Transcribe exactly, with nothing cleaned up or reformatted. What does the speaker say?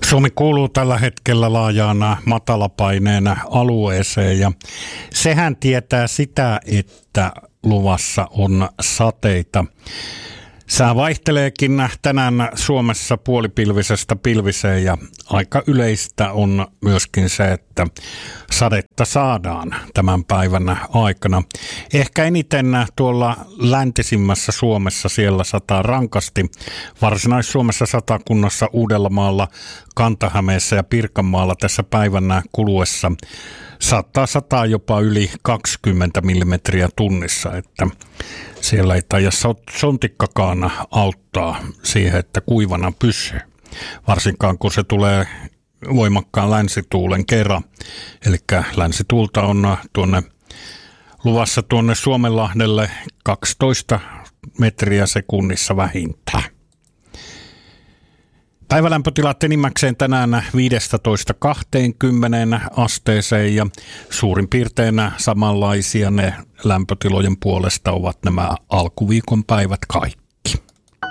Suomi kuuluu tällä hetkellä laajaan matalapaineen alueeseen ja sehän tietää sitä, että luvassa on sateita. Sää vaihteleekin tänään Suomessa puolipilvisestä pilviseen ja aika yleistä on myöskin se, että sadetta saadaan tämän päivän aikana. Ehkä eniten tuolla läntisimmässä Suomessa siellä sataa rankasti. Varsinais-Suomessa, Satakunnassa, Uudellamaalla, Kanta-Hämeessä ja Pirkanmaalla tässä päivän kuluessa saattaa sataa jopa yli kaksikymmentä millimetriä tunnissa, että siellä ei taida sontikkakaan auttaa siihen, että kuivana pysyy. Varsinkaan kun se tulee voimakkaan länsituulen kerran. Eli länsituulta on tuonne luvassa tuonne Suomenlahdelle kaksitoista metriä sekunnissa vähintään. Päivälämpötilat enimmäkseen tänään viisitoista kaksikymmentä asteeseen ja suurin piirtein samanlaisia ne lämpötilojen puolesta ovat nämä alkuviikon päivät kaikki.